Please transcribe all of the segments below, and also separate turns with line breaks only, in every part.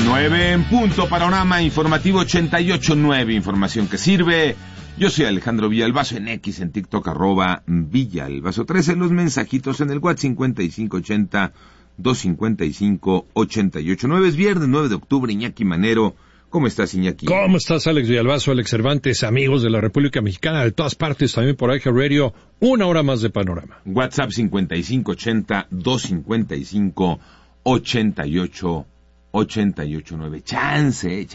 9 en punto, panorama informativo 88.9, información que sirve. Yo soy Alejandro Villalbazo en X, en TikTok, @Villalbazo13, los mensajitos en el WhatsApp 5580-255-889. Es viernes 9 de octubre, Iñaki Manero. ¿Cómo estás, Iñaki?
¿Cómo estás, Alex Villalbazo, Alex Cervantes, amigos de la República Mexicana, de todas partes, también por iHeart Radio, una hora más de panorama?
WhatsApp 5580-255-8889. Chance.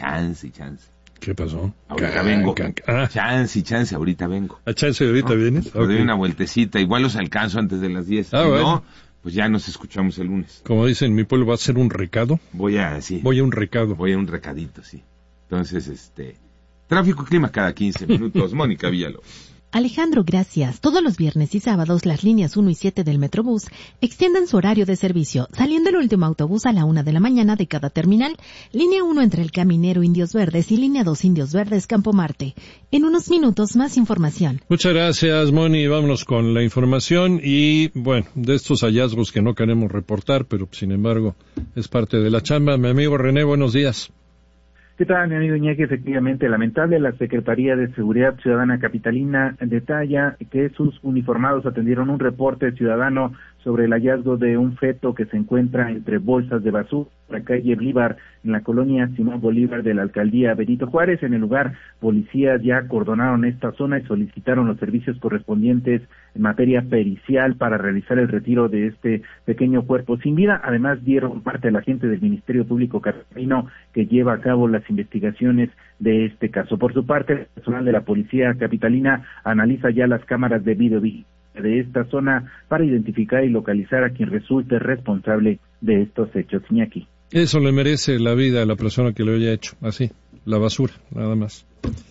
¿Qué pasó?
Ahorita vengo. Chance, ahorita vengo.
¿A chance ahorita vienes?
Okay. Doy una vueltecita, igual los alcanzo antes de las 10.
Bueno.
No, pues ya nos escuchamos el lunes.
Como dicen en mi pueblo, ¿va a ser un recado?
Voy a un recadito, sí. Entonces, tráfico y clima cada 15 minutos. Mónica Villalobos.
Alejandro, gracias. Todos los viernes y sábados las líneas 1 y 7 del Metrobús extienden su horario de servicio, saliendo el último autobús a la 1 de la mañana de cada terminal. Línea 1 entre el Caminero Indios Verdes y línea 2 Indios Verdes Campo Marte. En unos minutos más información.
Muchas gracias, Moni. Vámonos con la información y, bueno, de estos hallazgos que no queremos reportar, pero sin embargo es parte de la chamba. Mi amigo René, buenos días.
¿Qué tal, mi amigo Iñaki? Efectivamente, lamentable, la Secretaría de Seguridad Ciudadana Capitalina detalla que sus uniformados atendieron un reporte ciudadano sobre el hallazgo de un feto que se encuentra entre bolsas de basura en la calle Bolívar, en la colonia Simón Bolívar de la alcaldía Benito Juárez. En el lugar, policías ya acordonaron esta zona y solicitaron los servicios correspondientes en materia pericial para realizar el retiro de este pequeño cuerpo sin vida. Además, dieron parte a la gente del Ministerio Público Capitalino que lleva a cabo las investigaciones de este caso. Por su parte, el personal de la Policía Capitalina analiza ya las cámaras de video de esta zona para identificar y localizar a quien resulte responsable de estos hechos. Iñaki.
Eso le merece la vida a la persona que lo haya hecho, así, la basura, nada más.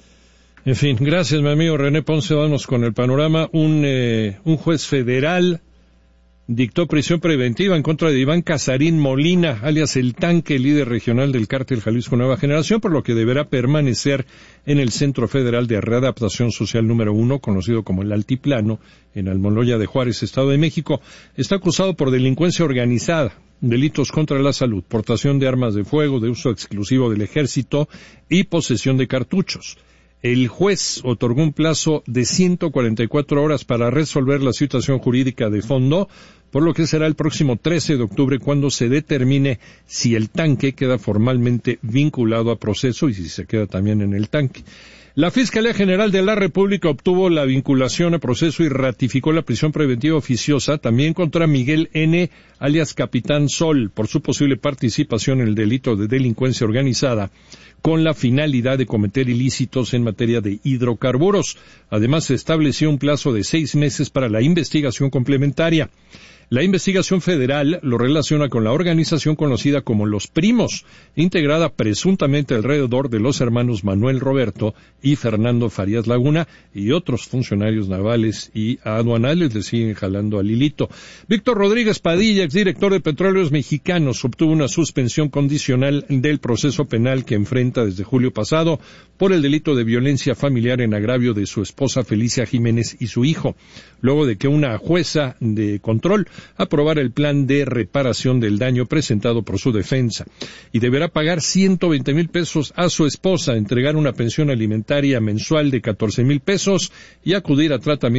En fin, gracias, mi amigo René Ponce. Vamos con el panorama. Un juez federal dictó prisión preventiva en contra de Iván Casarín Molina, alias El Tanque, líder regional del cártel Jalisco Nueva Generación, por lo que deberá permanecer en el Centro Federal de Readaptación Social número 1, conocido como el Altiplano, en Almoloya de Juárez, Estado de México. Está acusado por delincuencia organizada, delitos contra la salud, portación de armas de fuego, de uso exclusivo del ejército y posesión de cartuchos. El juez otorgó un plazo de 144 horas para resolver la situación jurídica de fondo, por lo que será el próximo 13 de octubre cuando se determine si el tanque queda formalmente vinculado a proceso y si se queda también en el tanque. La Fiscalía General de la República obtuvo la vinculación a proceso y ratificó la prisión preventiva oficiosa también contra Miguel N., alias Capitán Sol, por su posible participación en el delito de delincuencia organizada, con la finalidad de cometer ilícitos en materia de hidrocarburos. Además, se estableció un plazo de 6 meses para la investigación complementaria. La investigación federal lo relaciona con la organización conocida como Los Primos, integrada presuntamente alrededor de los hermanos Manuel Roberto y Fernando Farías Laguna y otros funcionarios navales y aduanales le siguen jalando al hilito. Víctor Rodríguez Padilla, exdirector de Petróleos Mexicanos, obtuvo una suspensión condicional del proceso penal que enfrenta desde julio pasado por el delito de violencia familiar en agravio de su esposa Felicia Jiménez y su hijo, luego de que una jueza de control aprobara el plan de reparación del daño presentado por su defensa, y deberá pagar 120,000 pesos a su esposa, entregar una pensión alimentaria mensual de 14,000 pesos y acudir a tratamiento